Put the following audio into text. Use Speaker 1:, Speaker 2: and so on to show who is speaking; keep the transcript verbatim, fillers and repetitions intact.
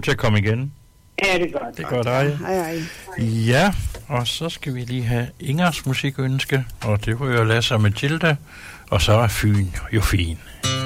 Speaker 1: til at komme igen.
Speaker 2: Ja, det er godt.
Speaker 1: Det gør dig.
Speaker 3: Hej, hej.
Speaker 1: Ja, og så skal vi lige have Ingers musikønske, og det ryger Lasse og Mathilde, og så er Fyn jo fin.